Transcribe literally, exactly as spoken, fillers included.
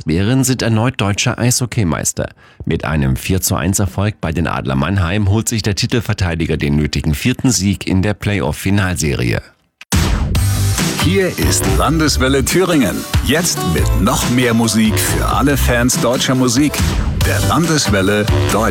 Eisbären sind erneut deutscher Eishockeymeister. Mit einem vier zu eins Erfolg bei den Adler Mannheim holt sich der Titelverteidiger den nötigen vierten Sieg in der Playoff-Finalserie. Hier ist Landeswelle Thüringen. Jetzt mit noch mehr Musik für alle Fans deutscher Musik. Der Landeswelle Deutsch.